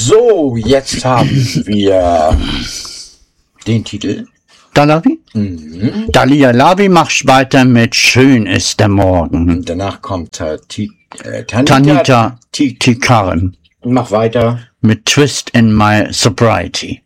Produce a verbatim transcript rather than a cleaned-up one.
So, jetzt haben wir den Titel. Dalavi? Mhm. Dalia Lavi macht weiter mit Schön ist der Morgen. Und danach kommt äh, T- äh, Tanita, Tanita T- Tikarim Mach weiter. mit Twist in My Sobriety.